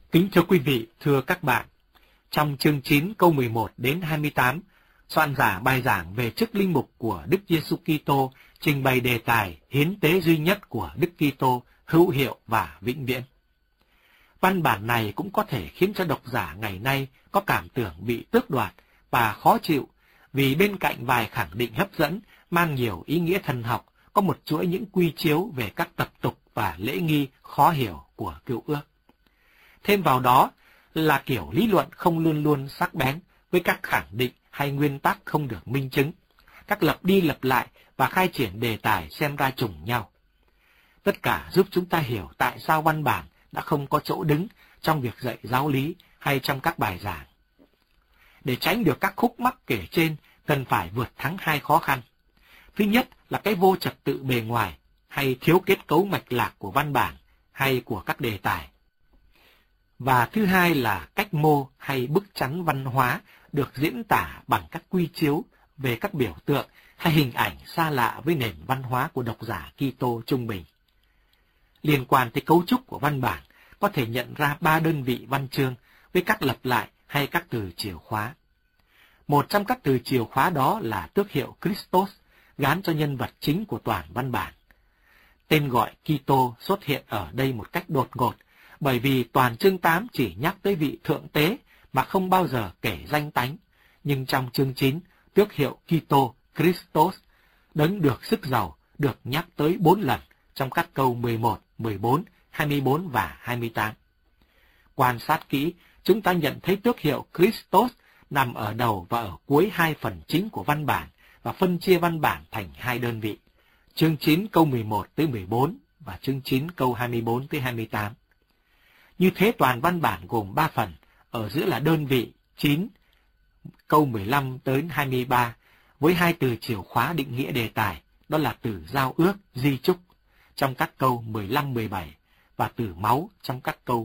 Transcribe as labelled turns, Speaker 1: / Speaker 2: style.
Speaker 1: Kính thưa quý vị, thưa các bạn, trong chương 9 câu 11 đến 28, soạn giả bài giảng về chức linh mục của Đức Giêsu Kitô trình bày đề tài hiến tế duy nhất của Đức Kitô hữu hiệu và vĩnh viễn. Văn bản này cũng có thể khiến cho độc giả ngày nay có cảm tưởng bị tước đoạt và khó chịu, vì bên cạnh vài khẳng định hấp dẫn mang nhiều ý nghĩa thần học, có một chuỗi những quy chiếu về các tập tục và lễ nghi khó hiểu của Cựu Ước. Thêm vào đó là kiểu lý luận không luôn luôn sắc bén, với các khẳng định hay nguyên tắc không được minh chứng, các lặp đi lặp lại và khai triển đề tài xem ra trùng nhau. Tất cả giúp chúng ta hiểu tại sao văn bản đã không có chỗ đứng trong việc dạy giáo lý hay trong các bài giảng. Để tránh được các khúc mắc kể trên, cần phải vượt thắng hai khó khăn. Thứ nhất là cái vô trật tự bề ngoài hay thiếu kết cấu mạch lạc của văn bản hay của các đề tài. Và thứ hai là cách mô hay bức chắn văn hóa được diễn tả bằng các quy chiếu về các biểu tượng hay hình ảnh xa lạ với nền văn hóa của độc giả Kitô trung bình. Liên quan tới cấu trúc của văn bản, có thể nhận ra 3 đơn vị văn chương với các lặp lại hay các từ chìa khóa. Một trong các từ chìa khóa đó là tước hiệu Christos, gán cho nhân vật chính của toàn văn bản. Tên gọi Kitô xuất hiện ở đây một cách đột ngột, bởi vì toàn chương 8 chỉ nhắc tới vị thượng tế mà không bao giờ kể danh tánh, nhưng trong chương 9, tước hiệu Kitô, Christos, đấng được sức giàu, được nhắc tới 4 lần trong các câu 11, 14, 24 và 28. Quan sát kỹ, chúng ta nhận thấy tước hiệu Christos nằm ở đầu và ở cuối hai phần chính của văn bản và phân chia văn bản thành hai đơn vị, chương 9 câu 11 tới 14 và chương 9 câu 24 tới 28. Như thế toàn văn bản gồm 3 phần, ở giữa là đơn vị 9 câu 15 tới 23 với hai từ chìa khóa định nghĩa đề tài, đó là từ giao ước, di chúc trong các câu 15-17 và từ máu trong các câu